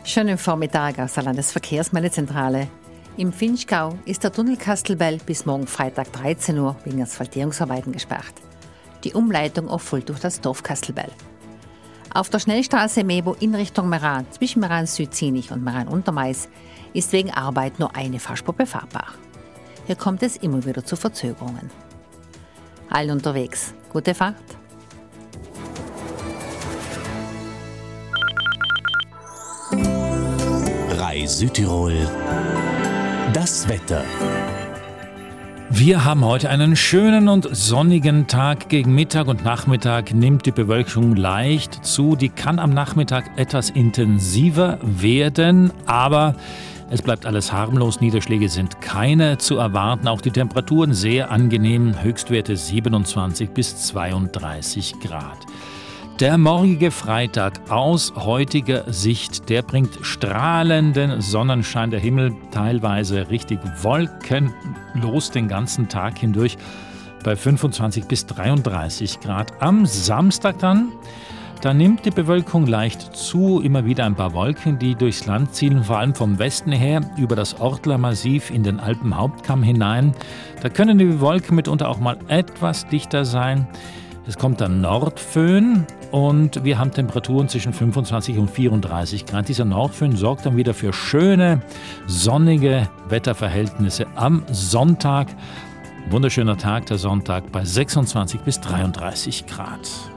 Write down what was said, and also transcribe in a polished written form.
Schönen Vormittag aus der Landesverkehrsmeldezentrale. Im Vinschgau ist der Tunnel Kastelbell bis morgen Freitag 13 Uhr wegen Asphaltierungsarbeiten gesperrt. Die Umleitung erfolgt durch das Dorf Kastelbell. Auf der Schnellstraße Mebo in Richtung Meran zwischen Meran Südzinich und Meran Untermais ist wegen Arbeit nur eine Fahrspur befahrbar. Hier kommt es immer wieder zu Verzögerungen. Allen unterwegs, gute Fahrt! Südtirol, das Wetter. Wir haben heute einen schönen und sonnigen Tag. Gegen Mittag und Nachmittag nimmt die Bewölkung leicht zu. Die kann am Nachmittag etwas intensiver werden, aber es bleibt alles harmlos. Niederschläge sind keine zu erwarten. Auch die Temperaturen sehr angenehm. Höchstwerte 27 bis 32 Grad. Der morgige Freitag aus heutiger Sicht, der bringt strahlenden Sonnenschein. Der Himmel teilweise richtig wolkenlos den ganzen Tag hindurch bei 25 bis 33 Grad. Am Samstag dann, da nimmt die Bewölkung leicht zu. Immer wieder ein paar Wolken, die durchs Land ziehen, vor allem vom Westen her über das Ortler-Massiv in den Alpenhauptkamm hinein. Da können die Wolken mitunter auch mal etwas dichter sein. Es kommt dann Nordföhn und wir haben Temperaturen zwischen 25 und 34 Grad. Dieser Nordföhn sorgt dann wieder für schöne, sonnige Wetterverhältnisse am Sonntag. Wunderschöner Tag, der Sonntag, bei 26 bis 33 Grad.